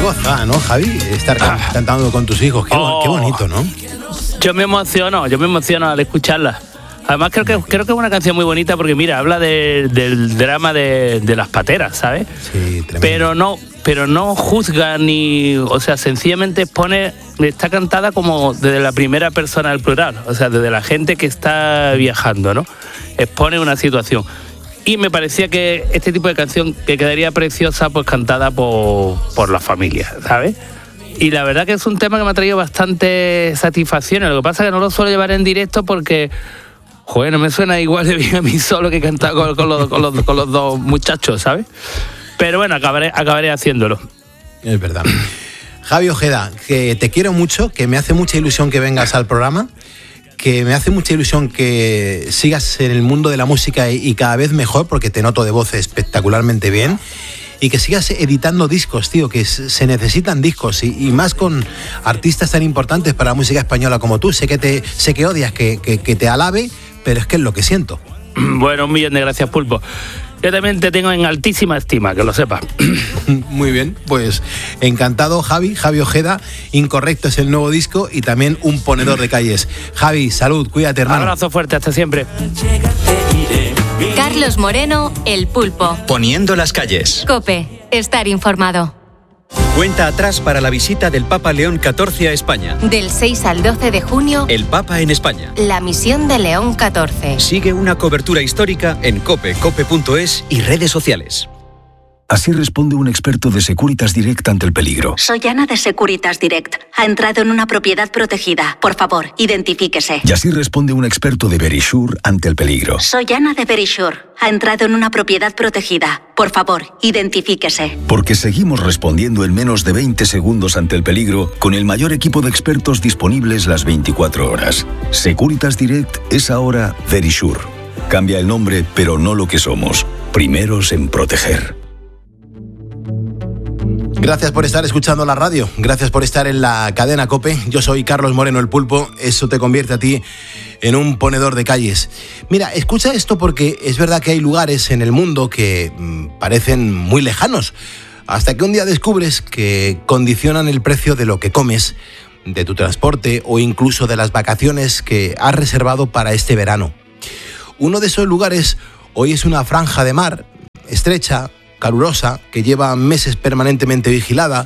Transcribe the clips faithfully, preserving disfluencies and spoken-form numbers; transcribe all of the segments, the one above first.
gozada, ¿no, Javi? Estar can- Ah. cantando con tus hijos. Qué, Oh. qué bonito, ¿no? Yo me emociono, yo me emociono al escucharla. Además creo que creo que es una canción muy bonita porque mira, habla de, del drama de, de las pateras, ¿sabes? Sí, tremendo. Pero no, pero no juzga ni, o sea, sencillamente pone, está cantada como desde la primera persona del plural, o sea, desde la gente que está viajando, ¿no? Expone una situación. Y me parecía que este tipo de canción que quedaría preciosa pues cantada por, por la familia, ¿sabes? Y la verdad que es un tema que me ha traído bastante satisfacciones. Lo que pasa es que no lo suelo llevar en directo porque, joder, no me suena igual de bien a mí solo que cantar con, con, los, con, los, con los dos muchachos, ¿sabes? Pero bueno, acabaré, acabaré haciéndolo. Es verdad. Javi Ojeda, que te quiero mucho, que me hace mucha ilusión que vengas al programa, que me hace mucha ilusión que sigas en el mundo de la música y, y cada vez mejor, porque te noto de voz espectacularmente bien, y que sigas editando discos, tío, que se necesitan discos, y, y más con artistas tan importantes para la música española como tú. Sé que te sé que odias que, que, que te alabe, pero es que es lo que siento. Bueno, un millón de gracias, Pulpo. Yo también te tengo en altísima estima, que lo sepas. Muy bien, pues encantado, Javi, Javi Ojeda. Incorrecto es el nuevo disco y también un ponedor de calles. Javi, salud, cuídate, hermano. Abrazo fuerte, hasta siempre. Carlos Moreno, El Pulpo. Poniendo las calles. COPE, estar informado. Cuenta atrás para la visita del Papa León catorce a España. Del seis al doce de junio, El Papa en España. la misión de León catorce. Sigue una cobertura histórica en cope, cope punto es y redes sociales. Así responde un experto de Securitas Direct ante el peligro. Soy Ana de Securitas Direct. Ha entrado en una propiedad protegida. Por favor, identifíquese. Y así responde un experto de Verisure ante el peligro. Soy Ana de Verisure. Ha entrado en una propiedad protegida. Por favor, identifíquese. Porque seguimos respondiendo en menos de veinte segundos ante el peligro con el mayor equipo de expertos disponibles las veinticuatro horas. Securitas Direct es ahora Verisure. Cambia el nombre, pero no lo que somos. Primeros en proteger. Gracias por estar escuchando la radio, gracias por estar en la cadena COPE. Yo soy Carlos Moreno, El Pulpo. Eso te convierte a ti en un ponedor de calles. Mira, escucha esto porque es verdad que hay lugares en el mundo que mmm, parecen muy lejanos, hasta que un día descubres que condicionan el precio de lo que comes, de tu transporte o incluso de las vacaciones que has reservado para este verano. Uno de esos lugares hoy es una franja de mar estrecha, calurosa, que lleva meses permanentemente vigilada.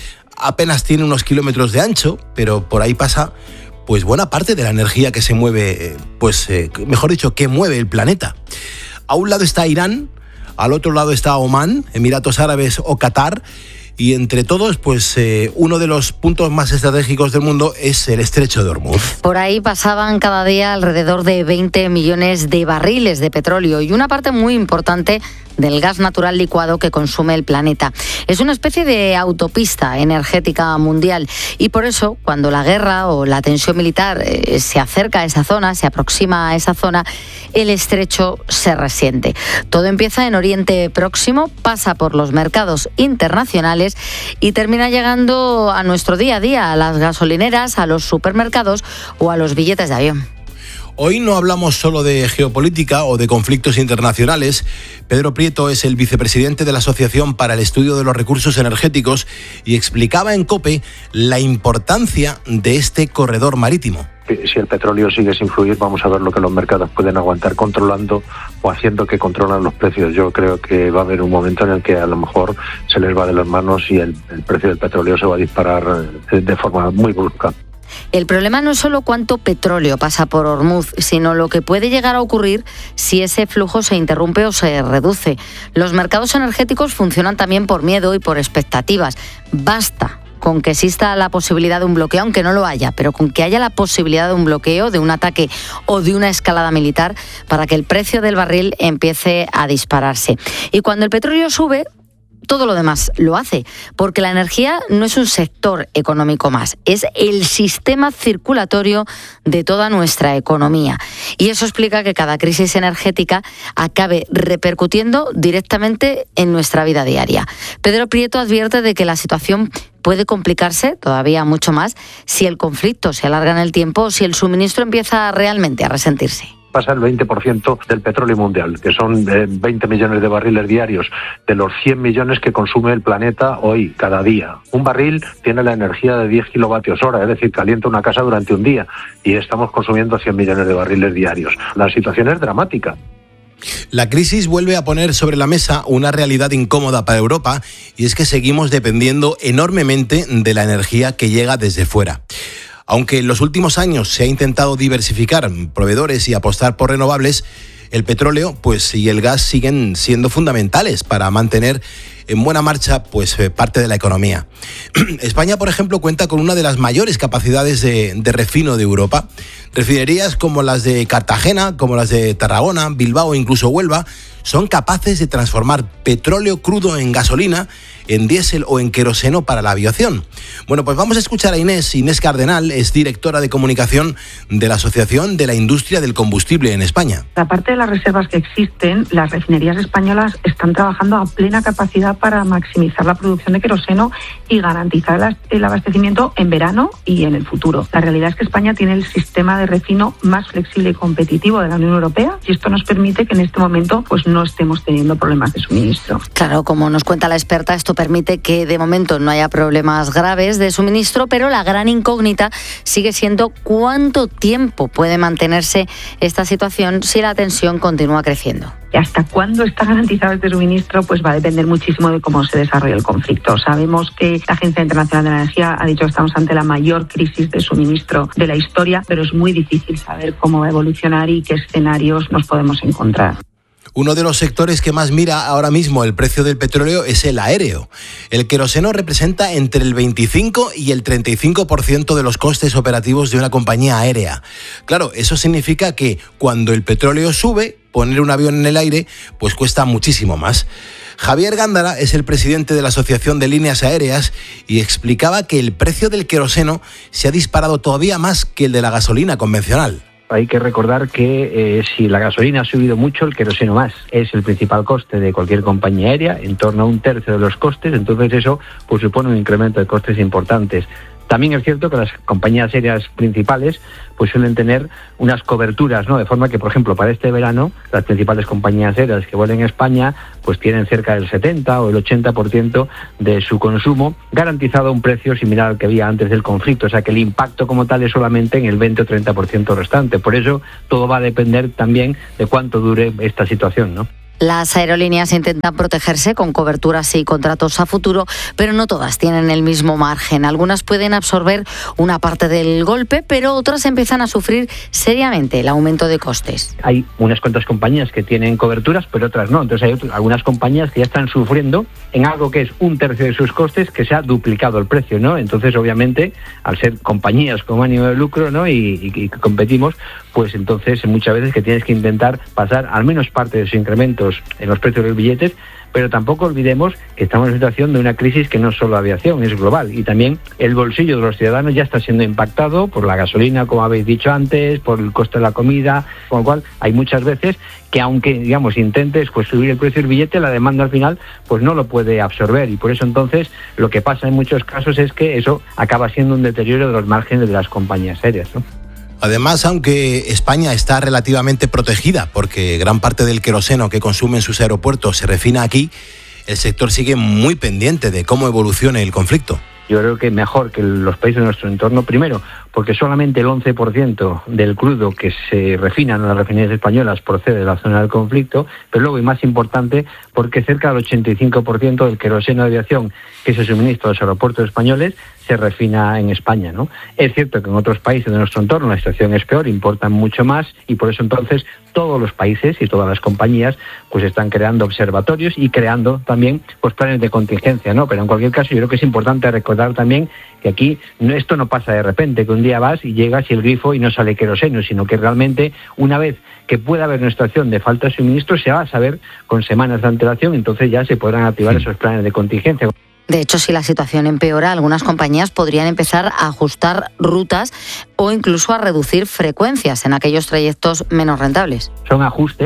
Apenas tiene unos kilómetros de ancho, pero por ahí pasa pues buena parte de la energía que se mueve, pues eh, mejor dicho, que mueve el planeta. A un lado está Irán, al otro lado está Omán, Emiratos Árabes o Qatar, y entre todos, pues eh, uno de los puntos más estratégicos del mundo es el Estrecho de Hormuz. Por ahí pasaban cada día alrededor de veinte millones de barriles de petróleo y una parte muy importante del gas natural licuado que consume el planeta. Es una especie de autopista energética mundial y por eso, cuando la guerra o la tensión militar eh, se acerca a esa zona, se aproxima a esa zona, el estrecho se resiente. Todo empieza en Oriente Próximo, pasa por los mercados internacionales y termina llegando a nuestro día a día, a las gasolineras, a los supermercados o a los billetes de avión. Hoy no hablamos solo de geopolítica o de conflictos internacionales. Pedro Prieto es el vicepresidente de la Asociación para el Estudio de los Recursos Energéticos y explicaba en COPE la importancia de este corredor marítimo. Si el petróleo sigue sin fluir, vamos a ver lo que los mercados pueden aguantar controlando o haciendo que controlan los precios. Yo creo que va a haber un momento en el que a lo mejor se les va de las manos y el, el precio del petróleo se va a disparar de forma muy brusca. El problema no es solo cuánto petróleo pasa por Hormuz, sino lo que puede llegar a ocurrir si ese flujo se interrumpe o se reduce. Los mercados energéticos funcionan también por miedo y por expectativas. Basta con que exista la posibilidad de un bloqueo, aunque no lo haya, pero con que haya la posibilidad de un bloqueo, de un ataque o de una escalada militar para que el precio del barril empiece a dispararse. Y cuando el petróleo sube, todo lo demás lo hace, porque la energía no es un sector económico más, es el sistema circulatorio de toda nuestra economía. Y eso explica que cada crisis energética acabe repercutiendo directamente en nuestra vida diaria. Pedro Prieto advierte de que la situación puede complicarse todavía mucho más si el conflicto se alarga en el tiempo o si el suministro empieza realmente a resentirse. pasa el veinte por ciento del petróleo mundial, que son eh, veinte millones de barriles diarios, de los cien millones que consume el planeta hoy, cada día. Un barril tiene la energía de diez kilovatios hora, es decir, calienta una casa durante un día, y estamos consumiendo cien millones de barriles diarios. La situación es dramática. La crisis vuelve a poner sobre la mesa una realidad incómoda para Europa, y es que seguimos dependiendo enormemente de la energía que llega desde fuera. Aunque en los últimos años se ha intentado diversificar proveedores y apostar por renovables, el petróleo pues, y el gas siguen siendo fundamentales para mantener en buena marcha pues, parte de la economía. España, por ejemplo, cuenta con una de las mayores capacidades de, de refino de Europa. Refinerías como las de Cartagena, como las de Tarragona, Bilbao e incluso Huelva son capaces de transformar petróleo crudo en gasolina, en diésel o en queroseno para la aviación. Bueno, pues vamos a escuchar a Inés. Inés Cardenal es directora de comunicación de la Asociación de la Industria del Combustible en España. Aparte de las reservas que existen, las refinerías españolas están trabajando a plena capacidad para maximizar la producción de queroseno y garantizar el abastecimiento en verano y en el futuro. La realidad es que España tiene el sistema de refino más flexible y competitivo de la Unión Europea, y esto nos permite que en este momento pues no estemos teniendo problemas de suministro. Claro, como nos cuenta la experta, esto permite que de momento no haya problemas graves de suministro, pero la gran incógnita sigue siendo cuánto tiempo puede mantenerse esta situación si la tensión continúa creciendo. Y hasta cuándo está garantizado este suministro, pues va a depender muchísimo de cómo se desarrolle el conflicto. Sabemos que la Agencia Internacional de la Energía ha dicho que estamos ante la mayor crisis de suministro de la historia, pero es muy difícil saber cómo va a evolucionar y qué escenarios nos podemos encontrar. Uno de los sectores que más mira ahora mismo el precio del petróleo es el aéreo. El queroseno representa entre el veinticinco y el treinta y cinco por ciento de los costes operativos de una compañía aérea. Claro, eso significa que cuando el petróleo sube, poner un avión en el aire pues cuesta muchísimo más. Javier Gándara es el presidente de la Asociación de Líneas Aéreas y explicaba que el precio del queroseno se ha disparado todavía más que el de la gasolina convencional. Hay que recordar que eh, si la gasolina ha subido mucho, el queroseno más. Es el principal coste de cualquier compañía aérea, en torno a un tercio de los costes, entonces eso pues, supone un incremento de costes importantes. También es cierto que las compañías aéreas principales pues suelen tener unas coberturas, ¿no? De forma que, por ejemplo, para este verano, las principales compañías aéreas que vuelen a España pues tienen cerca del setenta o el ochenta por ciento de su consumo garantizado a un precio similar al que había antes del conflicto. O sea que el impacto como tal es solamente en el veinte o treinta por ciento restante. Por eso todo va a depender también de cuánto dure esta situación, ¿no? Las aerolíneas intentan protegerse con coberturas y contratos a futuro, pero no todas tienen el mismo margen. Algunas pueden absorber una parte del golpe, pero otras empiezan a sufrir seriamente el aumento de costes. Hay unas cuantas compañías que tienen coberturas, pero otras no. Entonces hay otras, algunas compañías que ya están sufriendo en algo que es un tercio de sus costes, que se ha duplicado el precio, ¿no? Entonces, obviamente, al ser compañías con ánimo de lucro, ¿no? y, y, y competimos, pues entonces muchas veces que tienes que intentar pasar al menos parte de sus incrementos en los precios de los billetes, pero tampoco olvidemos que estamos en una situación de una crisis que no es solo aviación, es global, y también el bolsillo de los ciudadanos ya está siendo impactado por la gasolina, como habéis dicho antes, por el coste de la comida, con lo cual hay muchas veces que aunque, digamos, intentes pues subir el precio del billete, la demanda al final pues no lo puede absorber, y por eso entonces lo que pasa en muchos casos es que eso acaba siendo un deterioro de los márgenes de las compañías aéreas, ¿no? Además, aunque España está relativamente protegida porque gran parte del queroseno que consume en sus aeropuertos se refina aquí, el sector sigue muy pendiente de cómo evolucione el conflicto. Yo creo que mejor que los países de nuestro entorno, primero, porque solamente el once por ciento del crudo que se refina en las refinerías españolas procede de la zona del conflicto, pero luego, y más importante, porque cerca del ochenta y cinco por ciento del queroseno de aviación que se suministra a los aeropuertos españoles se refina en España, ¿no? Es cierto que en otros países de nuestro entorno la situación es peor, importan mucho más, y por eso entonces todos los países y todas las compañías pues están creando observatorios y creando también pues planes de contingencia, ¿no? Pero en cualquier caso yo creo que es importante recordar también que aquí no, esto no pasa de repente, que un día vas y llegas y el grifo y no sale queroseno, sino que realmente una vez que pueda haber una situación de falta de suministro se va a saber con semanas de antelación, entonces ya se podrán activar esos planes de contingencia. De hecho, si la situación empeora, algunas compañías podrían empezar a ajustar rutas o incluso a reducir frecuencias en aquellos trayectos menos rentables. Son ajustes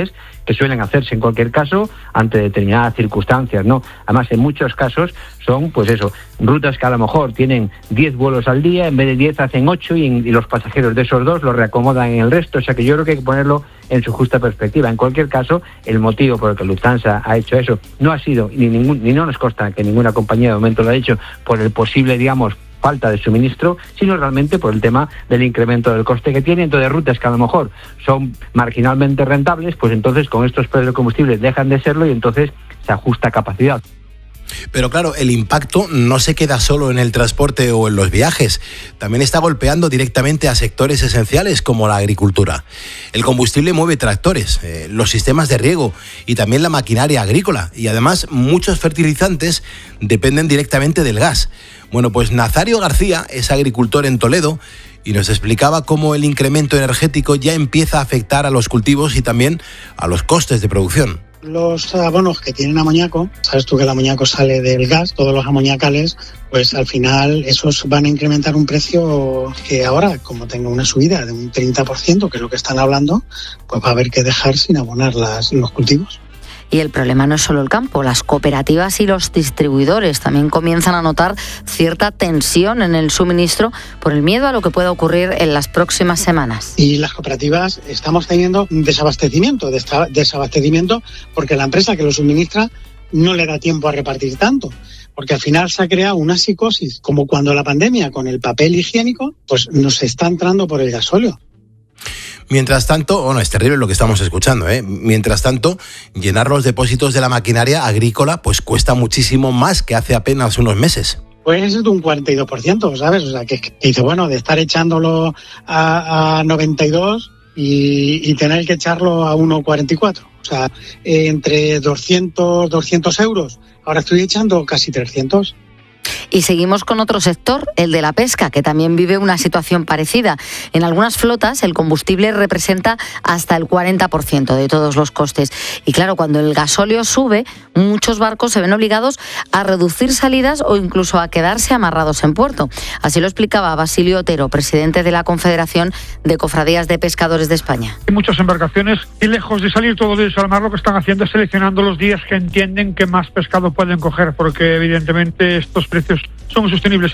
que suelen hacerse en cualquier caso ante determinadas circunstancias, ¿no? Además, en muchos casos son, pues eso, rutas que a lo mejor tienen diez vuelos al día, en vez de diez hacen ocho y, en, y los pasajeros de esos dos los reacomodan en el resto. O sea que yo creo que hay que ponerlo en su justa perspectiva. En cualquier caso, el motivo por el que Lufthansa ha hecho eso no ha sido, ni ningún, ni no nos consta que ninguna compañía de momento lo ha hecho por el posible, digamos, falta de suministro, sino realmente por el tema del incremento del coste que tiene. Entonces, rutas que a lo mejor son marginalmente rentables, pues entonces con estos precios de combustible dejan de serlo y entonces se ajusta capacidad. Pero claro, el impacto no se queda solo en el transporte o en los viajes, también está golpeando directamente a sectores esenciales como la agricultura. El combustible mueve tractores, eh, los sistemas de riego y también la maquinaria agrícola, y además muchos fertilizantes dependen directamente del gas. Bueno, pues Nazario García es agricultor en Toledo y nos explicaba cómo el incremento energético ya empieza a afectar a los cultivos y también a los costes de producción. Los abonos que tienen amoníaco, sabes tú que el amoníaco sale del gas, todos los amoníacales, pues al final esos van a incrementar un precio que ahora, como tenga una subida de un treinta por ciento, que es lo que están hablando, pues va a haber que dejar sin abonar las, los cultivos. Y el problema no es solo el campo, las cooperativas y los distribuidores también comienzan a notar cierta tensión en el suministro por el miedo a lo que pueda ocurrir en las próximas semanas. Y las cooperativas estamos teniendo desabastecimiento, desabastecimiento porque la empresa que lo suministra no le da tiempo a repartir tanto. Porque al final se ha creado una psicosis, como cuando la pandemia con el papel higiénico, pues nos está entrando por el gasóleo. Mientras tanto, bueno, es terrible lo que estamos escuchando, ¿eh? Mientras tanto, llenar los depósitos de la maquinaria agrícola pues cuesta muchísimo más que hace apenas unos meses. Pues es de un cuarenta y dos por ciento, ¿sabes? O sea, que, que dice, bueno, de estar echándolo a, a noventa y dos y, y tener que echarlo a uno cuarenta y cuatro. O sea, eh, entre doscientos, doscientos euros. Ahora estoy echando casi trescientos. Y seguimos con otro sector, el de la pesca, que también vive una situación parecida. En algunas flotas el combustible representa hasta el cuarenta por ciento de todos los costes. Y claro, cuando el gasóleo sube, muchos barcos se ven obligados a reducir salidas o incluso a quedarse amarrados en puerto. Así lo explicaba Basilio Otero, presidente de la Confederación de Cofradías de Pescadores de España. Hay muchas embarcaciones y lejos de salir todos ellos al mar, lo que están haciendo es seleccionando los días que entienden que más pescado pueden coger, porque evidentemente estos precios son insostenibles.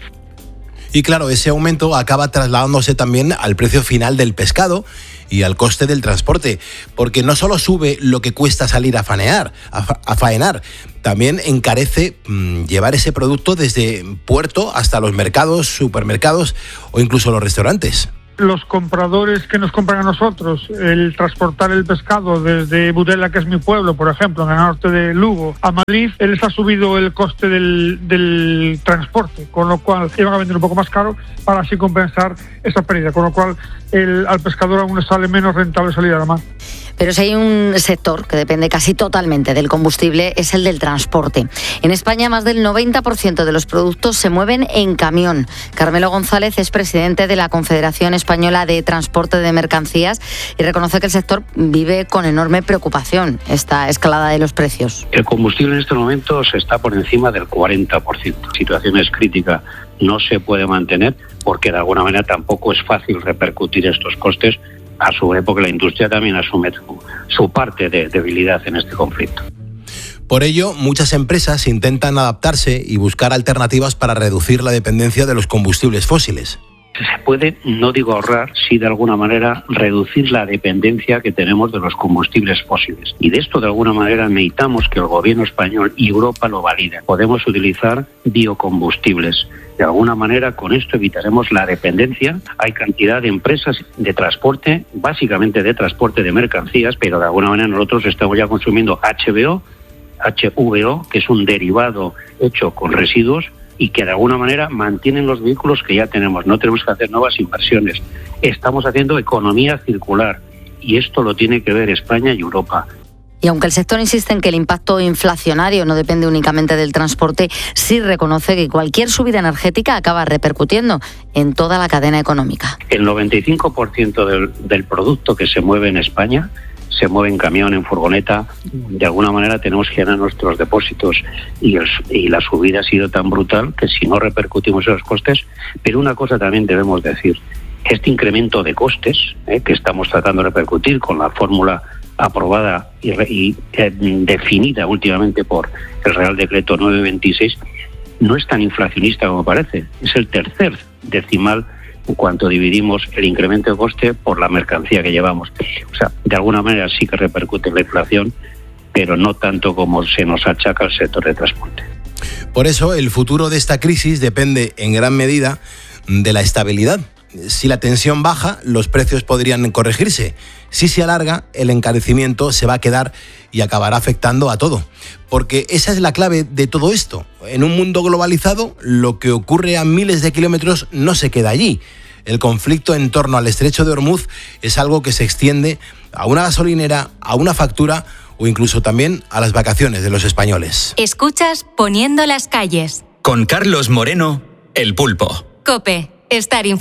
Y claro, ese aumento acaba trasladándose también al precio final del pescado y al coste del transporte, porque no solo sube lo que cuesta salir a faenar, a, fa- a faenar, también encarece mmm, llevar ese producto desde puerto hasta los mercados, supermercados o incluso los restaurantes. Los compradores que nos compran a nosotros, el transportar el pescado desde Budela, que es mi pueblo, por ejemplo, en el norte de Lugo, a Madrid, les ha subido el coste del, del transporte, con lo cual iban a vender un poco más caro para así compensar esa pérdida, con lo cual el, al pescador aún le sale menos rentable salir a la mar. Pero si hay un sector que depende casi totalmente del combustible, es el del transporte. En España, más del noventa por ciento de los productos se mueven en camión. Carmelo González es presidente de la Confederación Española de Transporte de Mercancías y reconoce que el sector vive con enorme preocupación esta escalada de los precios. El combustible en estos momentos está por encima del cuarenta por ciento. La situación es crítica, no se puede mantener porque de alguna manera tampoco es fácil repercutir estos costes a su vez, porque la industria también asume su, su parte de debilidad en este conflicto. Por ello, muchas empresas intentan adaptarse y buscar alternativas para reducir la dependencia de los combustibles fósiles. Se puede, no digo ahorrar, sí de alguna manera reducir la dependencia que tenemos de los combustibles fósiles. Y de esto de alguna manera necesitamos que el gobierno español y Europa lo validen. Podemos utilizar biocombustibles. De alguna manera con esto evitaremos la dependencia. Hay cantidad de empresas de transporte, básicamente de transporte de mercancías, pero de alguna manera nosotros estamos ya consumiendo H V O, H V O, que es un derivado hecho con residuos, y que de alguna manera mantienen los vehículos que ya tenemos. No tenemos que hacer nuevas inversiones. Estamos haciendo economía circular y esto lo tiene que ver España y Europa. Y aunque el sector insiste en que el impacto inflacionario no depende únicamente del transporte, sí reconoce que cualquier subida energética acaba repercutiendo en toda la cadena económica. El noventa y cinco por ciento del, del producto que se mueve en España se mueve en camión, en furgoneta. De alguna manera tenemos que llenar nuestros depósitos y, el, y la subida ha sido tan brutal que si no repercutimos esos costes, pero una cosa también debemos decir, este incremento de costes eh, que estamos tratando de repercutir con la fórmula aprobada y, y eh, definida últimamente por el Real Decreto nueve veintiséis, no es tan inflacionista como parece. Es el tercer decimal en cuanto dividimos el incremento de coste por la mercancía que llevamos. O sea, de alguna manera sí que repercute en la inflación, pero no tanto como se nos achaca al sector de transporte. Por eso, el futuro de esta crisis depende en gran medida de la estabilidad. Si la tensión baja, los precios podrían corregirse. Si se alarga, el encarecimiento se va a quedar y acabará afectando a todo. Porque esa es la clave de todo esto. En un mundo globalizado, lo que ocurre a miles de kilómetros no se queda allí. El conflicto en torno al estrecho de Hormuz es algo que se extiende a una gasolinera, a una factura o incluso también a las vacaciones de los españoles. Escuchas Poniendo las calles. Con Carlos Moreno, El Pulpo. COPE. Estar informado.